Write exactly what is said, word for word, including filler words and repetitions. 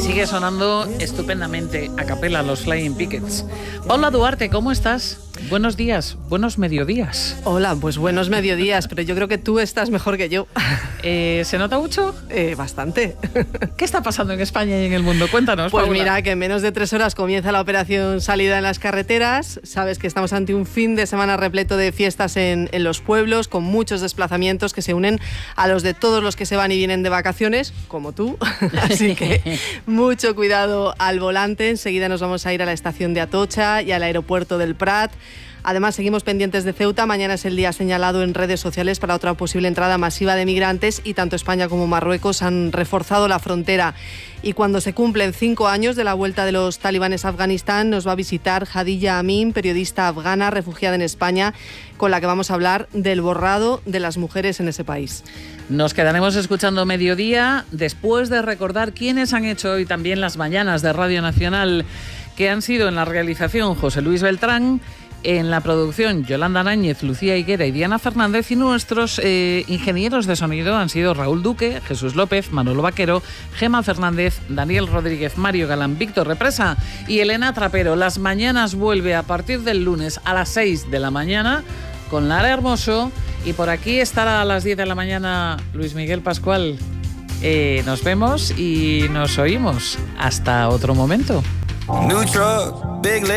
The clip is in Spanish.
sigue sonando estupendamente a capela los Flying Pickets. Paula Duarte, ¿cómo estás? Buenos días, buenos mediodías. Hola, pues buenos mediodías, pero yo creo que tú estás mejor que yo. Eh, ¿Se nota mucho? Eh, bastante. ¿Qué está pasando en España y en el mundo? Cuéntanos, Pues Paula. mira, que en menos de tres horas comienza la operación Salida en las carreteras. Sabes que estamos ante un fin de semana repleto de fiestas en, en los pueblos, con muchos desplazamientos que se unen a los de todos los que se van y vienen de vacaciones, como tú. Así que mucho cuidado al volante. Enseguida nos vamos a ir a la estación de Atocha y al aeropuerto del Prat. Además, seguimos pendientes de Ceuta. Mañana es el día señalado en redes sociales para otra posible entrada masiva de migrantes y tanto España como Marruecos han reforzado la frontera. Y cuando se cumplen cinco años de la vuelta de los talibanes a Afganistán, nos va a visitar Hadija Amin, periodista afgana refugiada en España, con la que vamos a hablar del borrado de las mujeres en ese país. Nos quedaremos escuchando Mediodía después de recordar quiénes han hecho hoy también las mañanas de Radio Nacional, que han sido en la realización José Luis Beltrán, en la producción Yolanda Náñez, Lucía Higuera y Diana Fernández, y nuestros eh, ingenieros de sonido han sido Raúl Duque, Jesús López, Manolo Vaquero, Gema Fernández, Daniel Rodríguez, Mario Galán, Víctor Represa y Elena Trapero. Las mañanas vuelve a partir del lunes a las seis de la mañana con Lara Hermoso, y por aquí estará a las diez de la mañana Luis Miguel Pascual. Eh, nos vemos y nos oímos. Hasta otro momento. New truck, big